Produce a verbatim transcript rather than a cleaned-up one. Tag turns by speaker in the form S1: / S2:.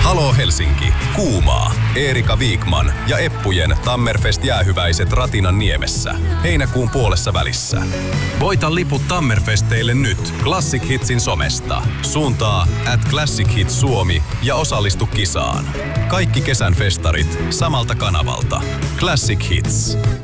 S1: Halo Helsinki, kuumaa. Eerika Viikman ja Eppujen Tammerfest-jäähyväiset Ratinan niemessä. Heinäkuun puolessa välissä. Voita liput Tammerfesteille nyt Classic Hitsin somesta. Suuntaa at Classic Hits Suomi ja osallistu kisaan. Kaikki kesän festarit samalta kanavalta. Classic Hits.